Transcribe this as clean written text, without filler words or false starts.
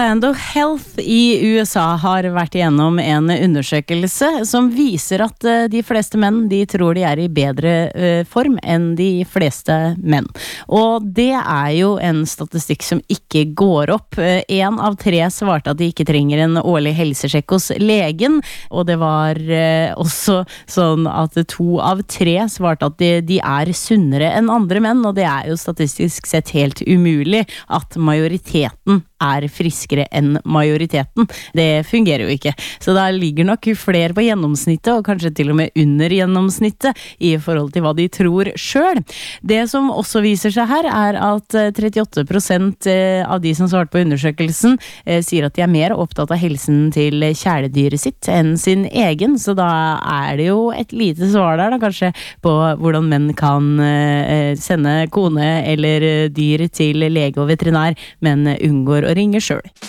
Orlando Health i USA har vært igjennom en undersøkelse som viser at de fleste menn, de tror de i bedre form enn de fleste menn. Og det jo en statistikk som ikke går opp. 1 av 3 svarte at de ikke trenger en årlig helsesjekk hos legen, og det var også sånn at 2 av 3 svarte at de sunnere enn andre menn, og det jo statistisk sett helt umulig at majoriteten friskere enn majoriteten. Det fungerer jo ikke. Så da ligger nok flere på gjennomsnittet, og kanskje til og med under gjennomsnittet, i forhold til hva de tror selv. Det som også viser seg her, at 38% av de som svarte på undersøkelsen, sier at de mer opptatt av helsen til kjæledyret sitt enn sin egen, så da det jo et lite svar der da, kanskje, på hvordan menn kan sende kone eller dyr til lege og veterinær, men unngår å ringe selv.